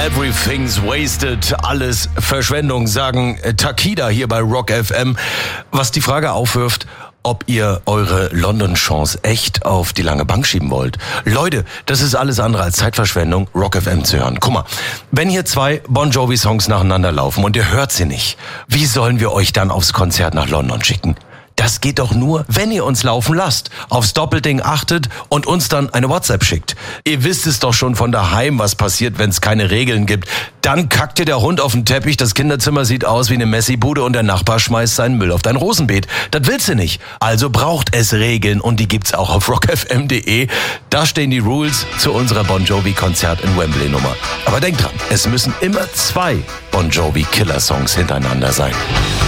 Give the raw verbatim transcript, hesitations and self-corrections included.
Everything's wasted, alles Verschwendung, sagen Takida hier bei Rock F M. Was die Frage aufwirft, ob ihr eure London-Chance echt auf die lange Bank schieben wollt. Leute, das ist alles andere als Zeitverschwendung, Rock F M zu hören. Guck mal, wenn hier zwei Bon Jovi-Songs nacheinander laufen und ihr hört sie nicht, wie sollen wir euch dann aufs Konzert nach London schicken? Das geht doch nur, wenn ihr uns laufen lasst, aufs Doppelding achtet und uns dann eine WhatsApp schickt. Ihr wisst es doch schon von daheim, was passiert, wenn es keine Regeln gibt. Dann kackt dir der Hund auf den Teppich, das Kinderzimmer sieht aus wie eine Messi-Bude und der Nachbar schmeißt seinen Müll auf dein Rosenbeet. Das willst du nicht. Also braucht es Regeln und die gibt's auch auf rock f m punkt de. Da stehen die Rules zu unserer Bon Jovi-Konzert in Wembley-Nummer. Aber denkt dran, es müssen immer zwei Bon Jovi-Killer-Songs hintereinander sein.